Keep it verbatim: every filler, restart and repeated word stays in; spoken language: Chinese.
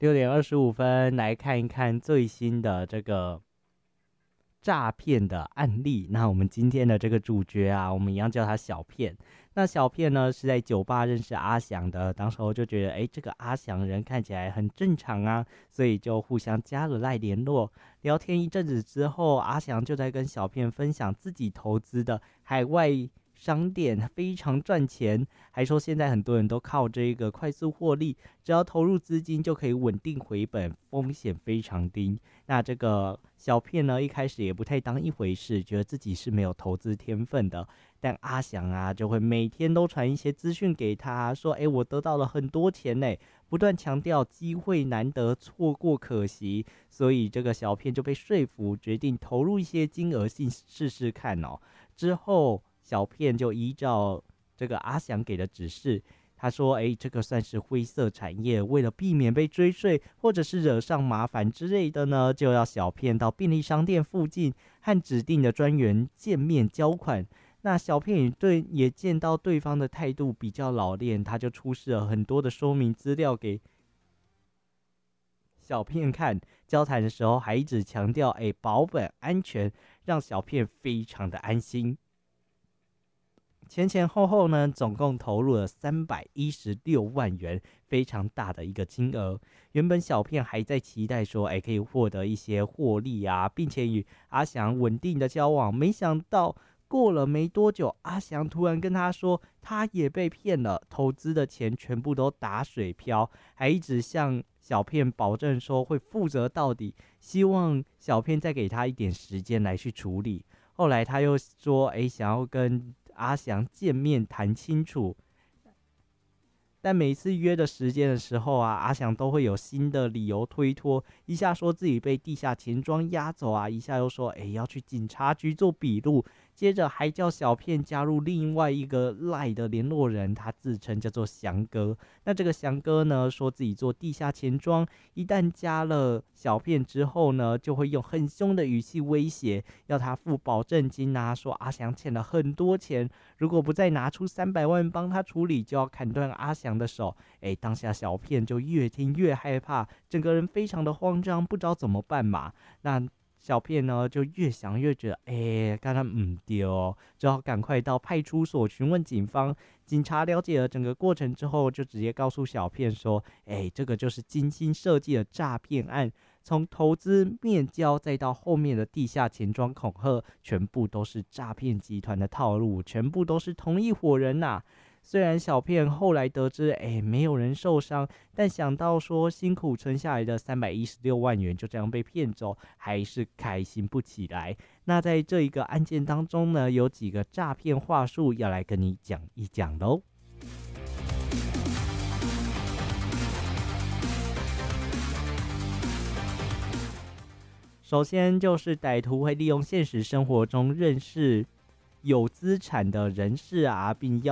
六点二十五分，来看一看最新的这个诈骗的案例。那我们今天的这个主角啊，我们一样叫他小片。那小片呢是在酒吧认识阿翔的，当时候就觉得，哎，这个阿翔人看起来很正常啊，所以就互相加了赖联络。聊天一阵子之后，阿翔就在跟小片分享自己投资的海外商店非常赚钱，还说现在很多人都靠这个快速获利，只要投入资金就可以稳定回本，风险非常低。那这个小片呢，一开始也不太当一回事，觉得自己是没有投资天分的。但阿翔啊，就会每天都传一些资讯给他，说：“哎，我得到了很多钱呢。”不断强调机会难得，错过可惜。所以这个小片就被说服，决定投入一些金额性试试看哦。之后，小片就依照这个阿翔给的指示，他说：“哎，这个算是灰色产业，为了避免被追税或者是惹上麻烦之类的呢，就要小片到便利商店附近和指定的专员见面交款。”那小片也对也见到对方的态度比较老练，他就出示了很多的说明资料给小片看。交谈的时候还一直强调，哎，保本安全，让小片非常的安心。前前后后呢，总共投入了三百一十六万元，非常大的一个金额。原本小片还在期待说，哎，可以获得一些获利啊，并且与阿翔稳定的交往。没想到过了没多久，阿翔突然跟他说，他也被骗了，投资的钱全部都打水漂，还一直向小片保证说会负责到底，希望小片再给他一点时间来去处理。后来他又说，哎，想要跟阿翔见面谈清楚，但每次约的时间的时候啊，阿翔都会有新的理由推脱，一下说自己被地下钱庄押走啊，一下又说，哎，要去警察局做笔录，接着还叫小片加入另外一个赖的联络人，他自称叫做翔哥。那这个翔哥呢，说自己做地下钱庄，一旦加了小片之后呢，就会用很凶的语气威胁，要他付保证金啊，说阿翔欠了很多钱，如果不再拿出三百万帮他处理，就要砍断阿翔的手。哎，当下小片就越听越害怕，整个人非常的慌张，不知道怎么办嘛。那小片呢，就越想越觉得，哎，刚刚唔对哦，只好赶快到派出所询问警方。警察了解了整个过程之后，就直接告诉小片说，哎，这个就是精心设计的诈骗案，从投资面交再到后面的地下钱庄恐吓，全部都是诈骗集团的套路，全部都是同一伙人呐、啊。虽然小片后来得知，哎，没有人受伤，但想到说辛苦存下来的三百一十六万元就这样被骗走，还是开心不起来。那在这一个案件当中呢，有几个诈骗话术要来跟你讲一讲喽。首先就是歹徒会利用现实生活中认识有资产的人士啊，并要